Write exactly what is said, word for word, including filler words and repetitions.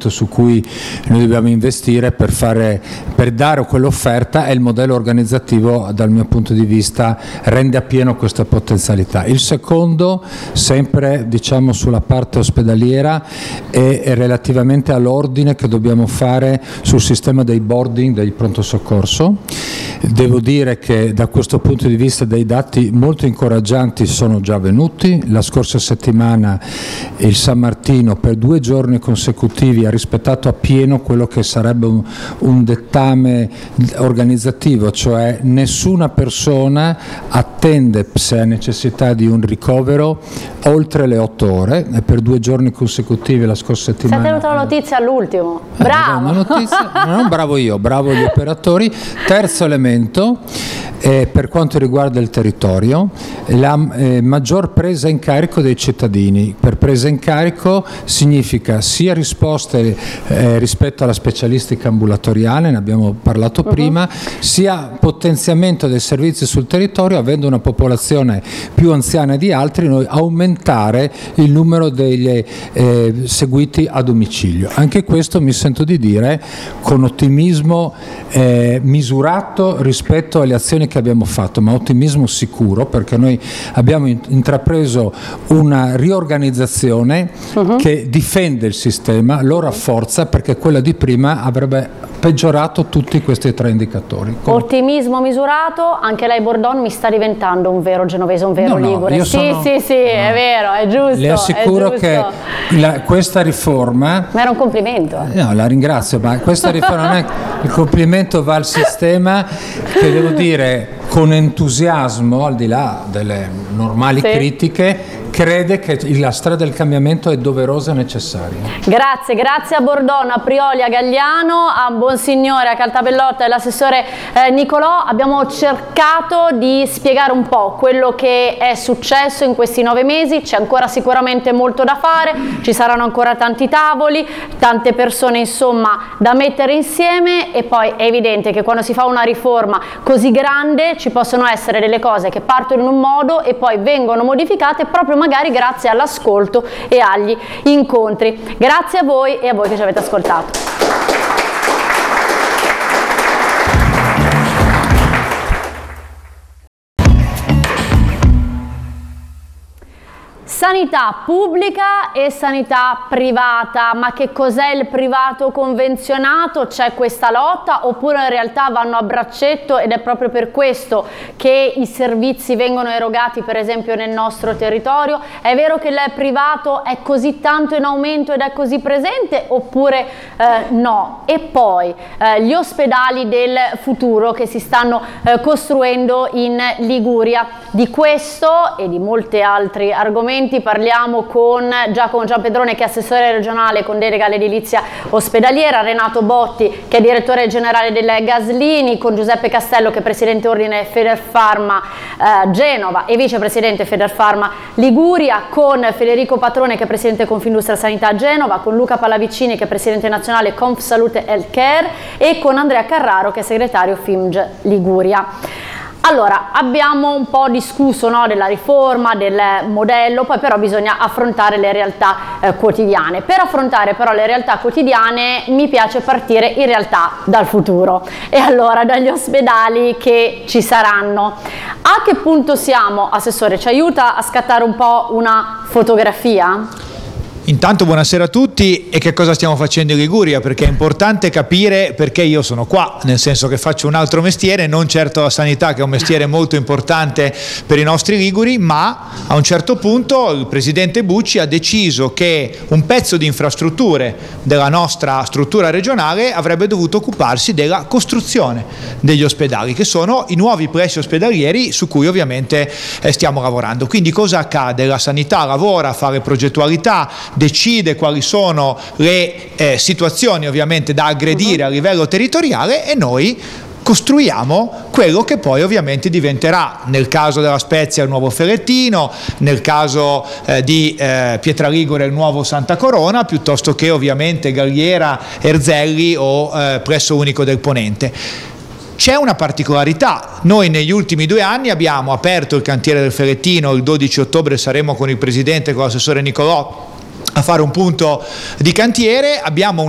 elemento su cui noi dobbiamo investire per, fare, per dare quell'offerta, e il modello organizzativo dal mio punto di vista rende appieno queste potenzialità. Il secondo, sempre diciamo sulla parte ospedaliera, è, è relativamente all'ordine che dobbiamo fare sul sistema dei boarding del pronto soccorso. Devo dire che da questo punto di vista dei dati molto incoraggianti sono già venuti. La scorsa settimana il San Martino per due giorni consecutivi ha rispettato appieno quello che sarebbe un, un dettame organizzativo, cioè nessuna persona attende, se ha necessità di un ricovero, oltre le otto ore, e per due giorni consecutivi la scorsa settimana. Si è tenuta la notizia all'ultimo, bravo! Eh, notizia, non bravo io, bravo gli operatori. Terzo elemento, eh, per quanto riguarda il territorio, la eh, maggior presa in carico dei cittadini. Per presa in carico significa sia risposte eh, rispetto alla specialistica ambulatoriale, ne abbiamo parlato uh-huh. prima, sia potenziamento dei servizi sul territorio, avendo una popolazione più anziana di altri, noi aumentare il numero degli eh, seguiti a domicilio. Anche questo mi sento di dire con ottimismo eh, misurato rispetto alle azioni che abbiamo fatto, ma ottimismo sicuro, perché noi abbiamo intrapreso una riorganizzazione uh-huh. che difende il sistema, lo rafforza, perché quella di prima avrebbe peggiorato tutti questi tre indicatori. Come... Ottimismo misurato, anche lei Bordon mi sta diventando un vero genovese, un vero no, ligure. No, sì, sono... sì, sì, no. È vero, è giusto. Le assicuro giusto. che la, questa riforma... Ma era un complimento. No, la ringrazio, ma questa riforma non è... Il complimento va al sistema, che devo dire con entusiasmo, al di là delle normali sì. critiche, crede che la strada del cambiamento è doverosa e necessaria. Grazie, grazie a Bordon, a Prioli, a Gagliano, a Bonsignore, a Caltabellotta e all'assessore eh, Nicolò. Abbiamo cercato di spiegare un po' quello che è successo in questi nove mesi. C'è ancora sicuramente molto da fare, ci saranno ancora tanti tavoli, tante persone insomma da mettere insieme, e poi è evidente che quando si fa una riforma così grande ci possono essere delle cose che partono in un modo e poi vengono modificate proprio magari grazie all'ascolto e agli incontri. Grazie a voi e a voi che ci avete ascoltato. Sanità pubblica e sanità privata, ma che cos'è il privato convenzionato? C'è questa lotta oppure in realtà vanno a braccetto, ed è proprio per questo che i servizi vengono erogati per esempio nel nostro territorio? È vero che il privato è così tanto in aumento ed è così presente oppure eh, no? E poi eh, gli ospedali del futuro che si stanno eh, costruendo in Liguria. Di questo e di molti altri argomenti parliamo con Giacomo Giampedrone, che è assessore regionale con delega all'edilizia ospedaliera, Renato Botti che è direttore generale delle Gaslini, con Giuseppe Castello che è presidente ordine Federfarma eh, Genova e vicepresidente Federfarma Liguria, con Federico Patrone che è presidente Confindustria Sanità Genova, con Luca Pallavicini che è presidente nazionale Confsalute Healthcare e con Andrea Carraro che è segretario F I M G Liguria. Allora, abbiamo un po' discusso, no, della riforma, del modello, poi però bisogna affrontare le realtà eh, quotidiane. Per affrontare però le realtà quotidiane mi piace partire in realtà dal futuro, e allora dagli ospedali che ci saranno. A che punto siamo, Assessore? Ci aiuta a scattare un po' una fotografia? Intanto buonasera a tutti. E che cosa stiamo facendo in Liguria? Perché è importante capire perché io sono qua, nel senso che faccio un altro mestiere, non certo la sanità, che è un mestiere molto importante per i nostri liguri, ma a un certo punto il presidente Bucci ha deciso che un pezzo di infrastrutture della nostra struttura regionale avrebbe dovuto occuparsi della costruzione degli ospedali, che sono i nuovi plessi ospedalieri su cui ovviamente eh, stiamo lavorando. Quindi cosa accade? La sanità lavora, fa le progettualità, decide quali sono le eh, situazioni ovviamente da aggredire uh-huh. a livello territoriale, e noi costruiamo quello che poi ovviamente diventerà, nel caso della Spezia, il nuovo Ferrettino, nel caso eh, di eh, Pietraligure il nuovo Santa Corona, piuttosto che ovviamente Galliera, Erzelli o eh, Plesso Unico del Ponente. C'è una particolarità: noi negli ultimi due anni abbiamo aperto il cantiere del Ferrettino, il dodici ottobre saremo con il presidente, con l'assessore Nicolò, a fare un punto di cantiere. Abbiamo